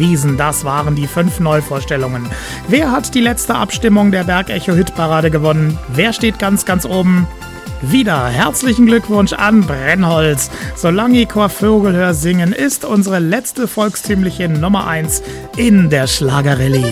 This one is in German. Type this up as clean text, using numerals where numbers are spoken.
bewiesen. Das waren die 5 Neuvorstellungen. Wer hat die letzte Abstimmung der Bergecho-Hitparade gewonnen? Wer steht ganz, ganz oben? Wieder herzlichen Glückwunsch an Brennholz. Solange Chor Vogelhör singen ist unsere letzte volkstümliche Nummer 1 in der Schlagerrallye.